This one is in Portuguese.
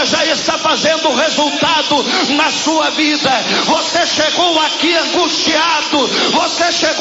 palavra já está fazendo resultado na sua vida. Você chegou aqui angustiado, você chegou